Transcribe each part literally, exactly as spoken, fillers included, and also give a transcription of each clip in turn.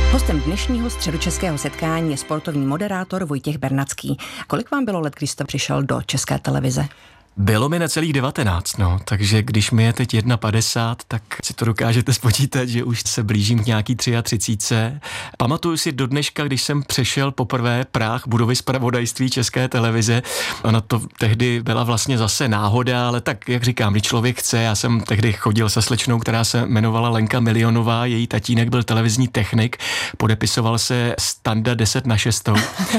Hostem dnešního středočeského setkání je sportovní moderátor Vojtěch Bernacký. Kolik vám bylo let, když jste přišel do České televize? Bylo mi necelých devatenáct, no, takže když mi je teď padesát jedna, tak si to dokážete spočítat, že už se blížím k nějaký třicítce. Pamatuju si do dneška, když jsem přešel poprvé práh budovy zpravodajství České televize. Ona to tehdy byla vlastně zase náhoda, ale tak, jak říkám, když člověk chce, já jsem tehdy chodil se slečnou, která se jmenovala Lenka Milionová, její tatínek byl televizní technik, podepisoval se Standa deset na šest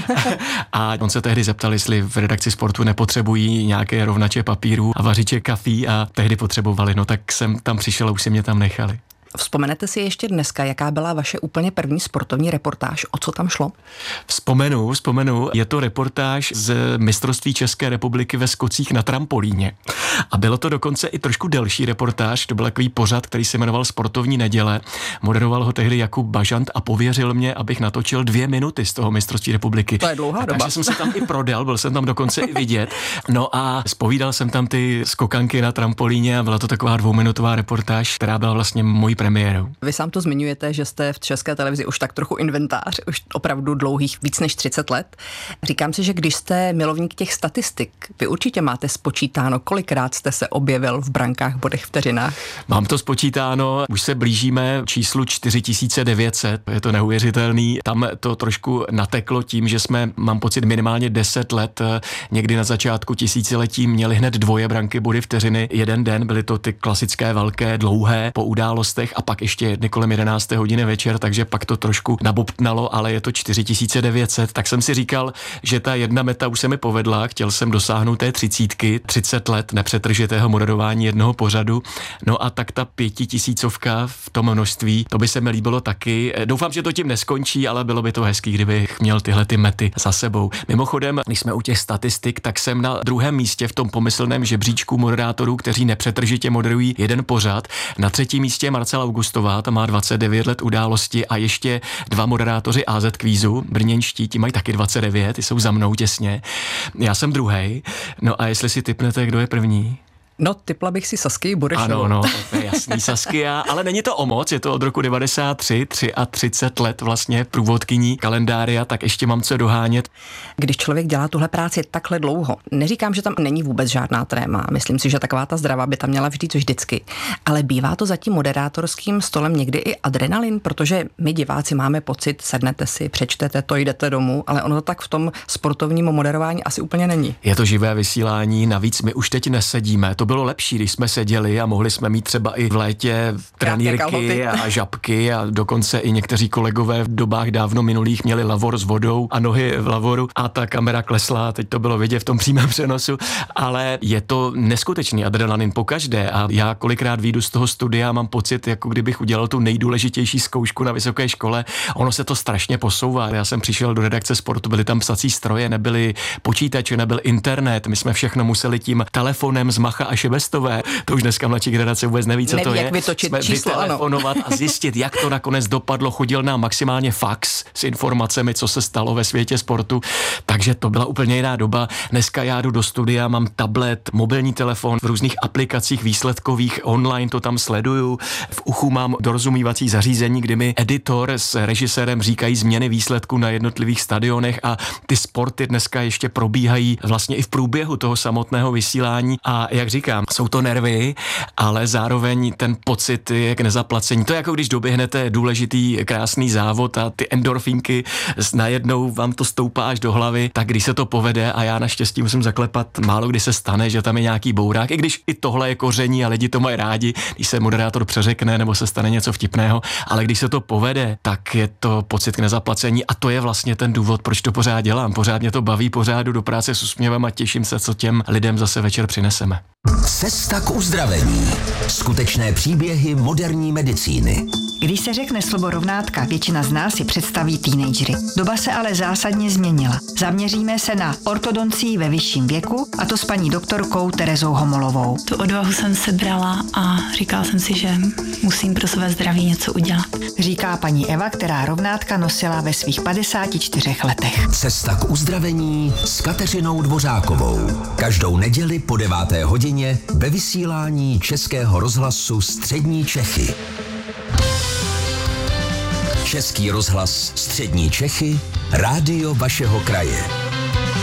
a on se tehdy zeptal, jestli v redakci Sportu nepotřebují nějaké rovnače papíru a vařiče kafí a tehdy potřebovali, no tak jsem tam přišel a už si mě tam nechali. Vzpomenete si ještě dneska, jaká byla vaše úplně první sportovní reportáž? O co tam šlo? Vzpomenu, vzpomenu. Je to reportáž z mistrovství České republiky ve skocích na trampolíně. A bylo to dokonce i trošku delší reportáž. To byl takový pořad, který se jmenoval Sportovní neděle. Moderoval ho tehdy Jakub Bažant a pověřil mě, abych natočil dvě minuty z toho mistrovství republiky. To je dlouhá doba. Takže jsem se tam i prodal, byl jsem tam dokonce i vidět. No a zpovídal jsem tam ty skokanky na trampolíně a byla to taková dvouminutová reportáž, která byla vlastně mojí premiérou. Vy sám to zmiňujete, že jste v České televizi už tak trochu inventář, už opravdu dlouhých víc než třicet let. Říkám si, že když jste milovník těch statistik, vy určitě máte spočítáno, kolikrát jste se objevil v brankách, bodech, vteřinách. Mám to spočítáno, už se blížíme číslu čtyři tisíce devět set, je to neuvěřitelný. Tam to trošku nateklo tím, že jsme, mám pocit, minimálně deset let, někdy na začátku tisíciletí měli hned dvoje branky, body, vteřiny, jeden den, byly to ty klasické velké, dlouhé po událostech a pak ještě jedny kolem jedenácté hodiny večer, takže pak to trošku nabobtnalo, ale je to čtyři tisíce devět set, tak jsem si říkal, že ta jedna meta už se mi povedla, chtěl jsem dosáhnout té třicítky, třicet let nepřetržitého moderování jednoho pořadu, no a tak ta pětitisícovka v tom množství, to by se mi líbilo taky. Doufám, že to tím neskončí, ale bylo by to hezký, kdybych měl tyhle ty mety za sebou. Mimochodem, když jsme u těch statistik, tak jsem na druhém místě v tom pomyslném žebříčku moderátorů, kteří nepřetržitě moderují jeden pořad. Na třetím místě je Marcela Augustová, ta má dvacet devět let události a ještě dva moderátoři á zet Kvízu, brněnští, ti mají taky dvacet devět, ty jsou za mnou těsně. Já jsem druhej. No a jestli si tipnete, kdo je první? No, tipla bych si Sasky Burešovou. Ano, no, to je jasný, Saskia, ale není to o moc, je to od roku devadesát tři, třicet tři let vlastně průvodkyní kalendária, tak ještě mám co dohánět. Když člověk dělá tuhle práci takhle dlouho, neříkám, že tam není vůbec žádná tréma, myslím si, že taková ta zdravá by tam měla vždyť vždycky, ale bývá to za tím moderátorským stolem někdy i adrenalin, protože my diváci máme pocit, sednete si, přečtete to, jdete domů, ale ono to tak v tom sportovním moderování asi úplně není. Je to živé vysílání, navíc my už teď nesedíme, to bylo lepší, když jsme seděli a mohli jsme mít třeba i v létě trenýrky a žabky a dokonce i někteří kolegové v dobách dávno minulých měli lavor s vodou a nohy v lavoru a ta kamera klesla, teď to bylo vidět v tom přímém přenosu, ale je to neskutečný adrenalin pokaždé a já kolikrát vyjdu z toho studia a mám pocit, jako kdybych udělal tu nejdůležitější zkoušku na vysoké škole, ono se to strašně posouvá. Já jsem přišel do redakce Sportu, byly tam psací stroje, nebyly počítače, nebyl internet, my jsme všechno museli tím telefonem z Macha a Šebestové, to už dneska mladší generace vůbec neví, co neví, to je. Jak vytočit jsme číslo, vytelefonovat a zjistit, jak to nakonec dopadlo. Chodil nám maximálně fax s informacemi, co se stalo ve světě sportu, takže to byla úplně jiná doba. Dneska já jdu do studia, mám tablet, mobilní telefon, v různých aplikacích výsledkových, online to tam sleduju, v uchu mám dorozumívací zařízení, kdy mi editor s režisérem říkají změny výsledků na jednotlivých stadionech a ty sporty dneska ještě probíhají vlastně i v průběhu toho samotného vysílání a jak říkám, jsou to nervy, ale zároveň ten pocit je k nezaplacení. To je jako když doběhnete důležitý, krásný závod a ty endorfínky najednou vám to stoupá až do hlavy, tak když se to povede a já naštěstí musím zaklepat, málo kdy se stane, že tam je nějaký bourák, i když i tohle je koření a lidi to mají rádi, když se moderátor přeřekne nebo se stane něco vtipného, ale když se to povede, tak je to pocit k nezaplacení a to je vlastně ten důvod, proč to pořád dělám. Pořád mě to baví, pořád jdu do práce s úsměvem a těším se, co těm lidem zase večer přineseme. Cesta k uzdravení. Skutečné příběhy moderní medicíny. Když se řekne slovo rovnátka, většina z nás si představí teenagery. Doba se ale zásadně změnila. Zaměříme se na ortodoncii ve vyšším věku, a to s paní doktorkou Terezou Homolovou. Tu odvahu jsem se brala a říkala jsem si, že musím pro své zdraví něco udělat. Říká paní Eva, která rovnátka nosila ve svých padesáti čtyřech letech. Cesta k uzdravení s Kateřinou Dvořákovou. Každou neděli po deváté hodině ve vysílání Českého rozhlasu Střední Čechy. Český rozhlas Střední Čechy, rádio vašeho kraje.